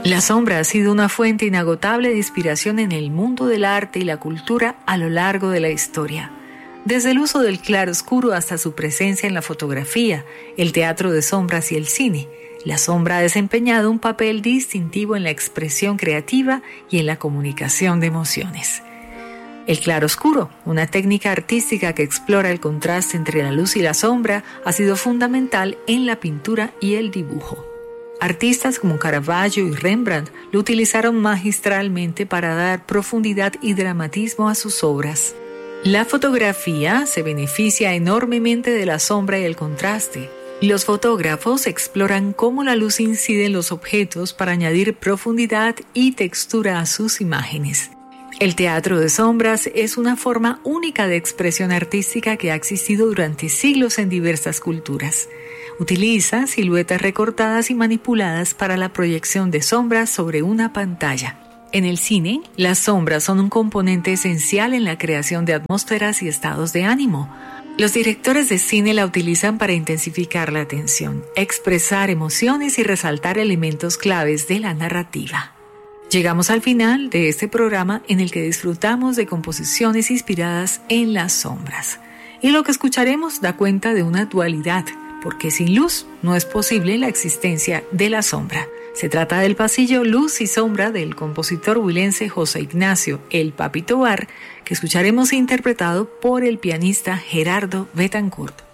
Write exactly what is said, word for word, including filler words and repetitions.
La sombra ha sido una fuente inagotable de inspiración en el mundo del arte y la cultura a lo largo de la historia. Desde el uso del claroscuro hasta su presencia en la fotografía, el teatro de sombras y el cine, la sombra ha desempeñado un papel distintivo en la expresión creativa y en la comunicación de emociones. El claroscuro, una técnica artística que explora el contraste entre la luz y la sombra, ha sido fundamental en la pintura y el dibujo. Artistas como Caravaggio y Rembrandt lo utilizaron magistralmente para dar profundidad y dramatismo a sus obras. La fotografía se beneficia enormemente de la sombra y el contraste. Los fotógrafos exploran cómo la luz incide en los objetos para añadir profundidad y textura a sus imágenes. El teatro de sombras es una forma única de expresión artística que ha existido durante siglos en diversas culturas. Utiliza siluetas recortadas y manipuladas para la proyección de sombras sobre una pantalla. En el cine, las sombras son un componente esencial en la creación de atmósferas y estados de ánimo. Los directores de cine la utilizan para intensificar la atención, expresar emociones y resaltar elementos claves de la narrativa. Llegamos al final de este programa en el que disfrutamos de composiciones inspiradas en las sombras. Y lo que escucharemos da cuenta de una dualidad, porque sin luz no es posible la existencia de la sombra. Se trata del pasillo Luz y Sombra del compositor huilense José Ignacio El Papi Tobar, que escucharemos interpretado por el pianista Gerardo Betancourt.